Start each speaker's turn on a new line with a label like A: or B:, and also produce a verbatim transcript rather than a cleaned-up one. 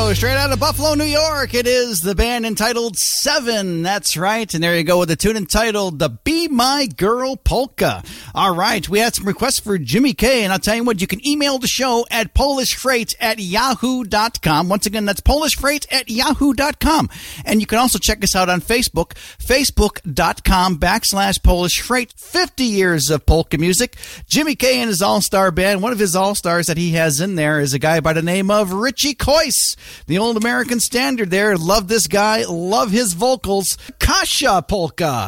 A: go. Straight out of Buffalo, New York, it is the band entitled Seven. That's right. And there you go with the tune entitled the Be My Girl Polka. All right. We had some requests for Jimmy K, and I'll tell you what, you can email the show at polish freight at yahoo dot com. Once again, that's polish freight at yahoo dot com. And you can also check us out on Facebook, facebook.com backslash Polish Freight. fifty years of polka music. Jimmy K and his all-star band. One of his all-stars that he has in there is a guy by the name of Richie Coyce, the old American standard there. Love this guy. Love his vocals. Kasia Polka.